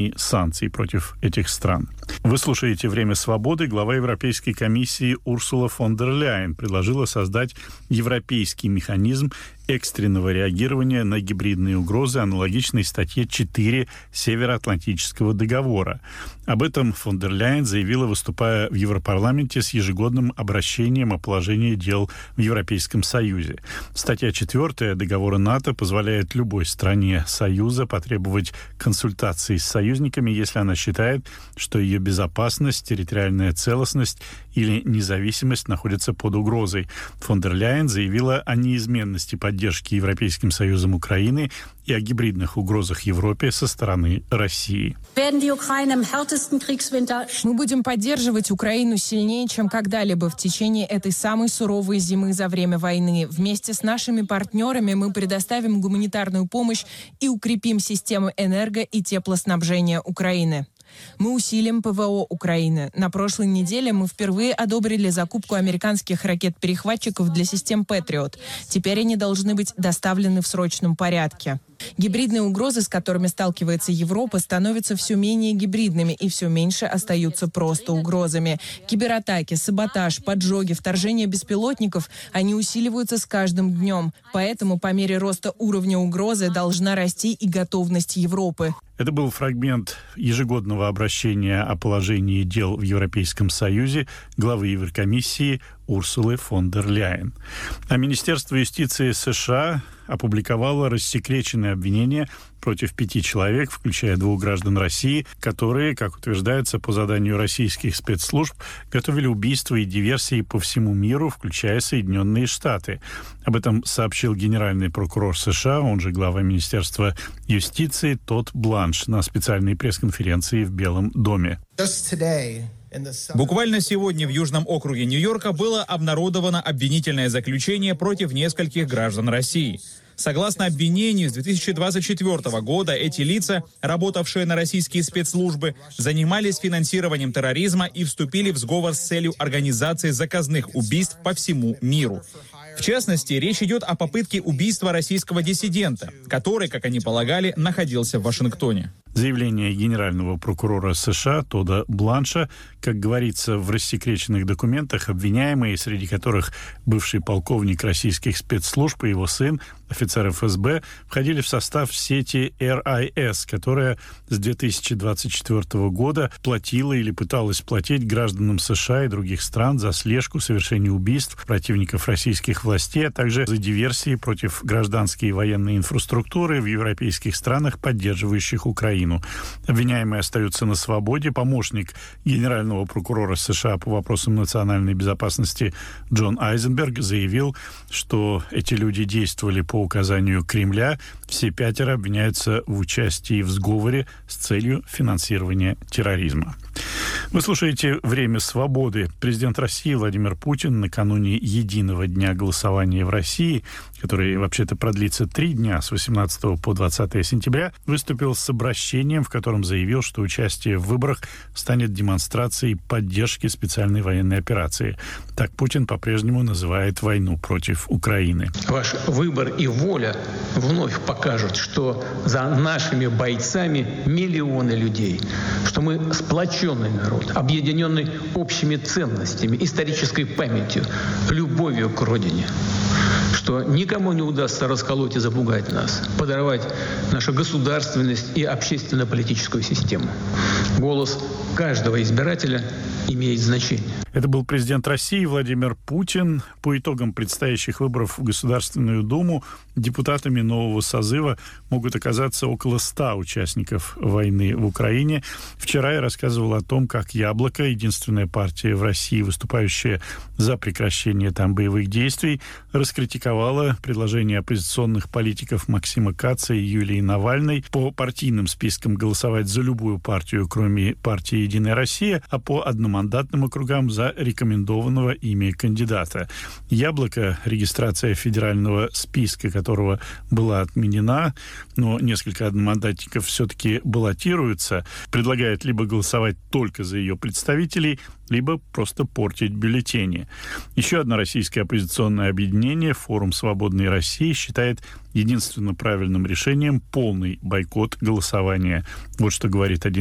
санкций против этих стран. Вы слушаете «Время свободы». Глава Европейской комиссии Урсула фон дер Ляйен предложила создать европейский механизм экстренного реагирования на гибридные угрозы, аналогичной статье 4 Североатлантического договора. Об этом фон дер Ляйен заявила, выступая в Европарламенте с ежегодным обращением о положении дел в Европейском Союзе. Статья 4 договора НАТО позволяет любой стране Союза потребовать консультаций с союзниками, если она считает, что ее безопасность, территориальная целостность или независимость находятся под угрозой. Фон дер Ляйен заявила о неизменности поддержки Европейским Союзом Украины и о гибридных угрозах Европе со стороны России. Мы будем поддерживать Украину сильнее, чем когда-либо в течение этой самой суровой зимы за время войны. Вместе с нашими партнерами мы предоставим гуманитарную помощь и укрепим систему энерго- и теплоснабжения Украины. Мы усилим ПВО Украины. На прошлой неделе мы впервые одобрили закупку американских ракет-перехватчиков для систем «Патриот». Теперь они должны быть доставлены в срочном порядке. Гибридные угрозы, с которыми сталкивается Европа, становятся все менее гибридными и все меньше остаются просто угрозами. Кибератаки, саботаж, поджоги, вторжение беспилотников – они усиливаются с каждым днем. Поэтому по мере роста уровня угрозы должна расти и готовность Европы. Это был фрагмент ежегодного обращения о положении дел в Европейском Союзе главы Еврокомиссии Урсулы фон дер Ляйен. А Министерство юстиции США опубликовало рассекреченные обвинения против 5 человек, включая 2 граждан России, которые, как утверждается по заданию российских спецслужб, готовили убийства и диверсии по всему миру, включая Соединенные Штаты. Об этом сообщил генеральный прокурор США, он же глава Министерства юстиции Тодд Бланш на специальной пресс-конференции в Белом доме. Буквально сегодня в Южном округе Нью-Йорка было обнародовано обвинительное заключение против нескольких граждан России. Согласно обвинению, с 2024 года эти лица, работавшие на российские спецслужбы, занимались финансированием терроризма и вступили в сговор с целью организации заказных убийств по всему миру. В частности, речь идет о попытке убийства российского диссидента, который, как они полагали, находился в Вашингтоне. Заявление генерального прокурора США Тодда Бланша, как говорится в рассекреченных документах, обвиняемые, среди которых бывший полковник российских спецслужб и его сын, офицер ФСБ, входили в состав сети РИС, которая с 2024 года платила или пыталась платить гражданам США и других стран за слежку, совершение убийств противников российских властей, а также за диверсии против гражданской и военной инфраструктуры в европейских странах, поддерживающих Украину. Обвиняемые остаются на свободе. Помощник генерального прокурора США по вопросам национальной безопасности Джон Айзенберг заявил, что эти люди действовали по указанию Кремля. Все 5 обвиняются в участии в сговоре с целью финансирования терроризма. Вы слушаете «Время свободы». Президент России Владимир Путин накануне единого дня голосования в России, который вообще-то продлится 3 дня, с 18 по 20 сентября, выступил с обращением, в котором заявил, что участие в выборах станет демонстрацией поддержки специальной военной операции. Так Путин по-прежнему называет войну против Украины. Ваш выбор и воля вновь покажут, что за нашими бойцами миллионы людей, что мы сплоченный народ, объединенный общими ценностями, исторической памятью, любовью к родине, что никому не удастся расколоть и запугать нас, подорвать нашу государственность и общественно-политическую систему. Голос каждого избирателя имеет значение. Это был президент России Владимир Путин. По итогам предстоящих выборов в Государственную Думу депутатами нового созыва могут оказаться около 100 участников войны в Украине. Вчера я рассказывал о том, как «Яблоко», единственная партия в России, выступающая за прекращение там боевых действий, раскритиковала предложение оппозиционных политиков Максима Каца и Юлии Навальной по партийным спискам голосовать за любую партию, кроме партии партии «Единая Россия», а по одномандатным округам за рекомендованного ими кандидата. «Яблоко», регистрация федерального списка которого была отменена, но несколько одномандатников все-таки баллотируются, предлагает либо голосовать только за ее представителей, либо просто портить бюллетени. Еще одно российское оппозиционное объединение, Форум Свободной России, считает единственно правильным решением полный бойкот голосования. Вот что говорит один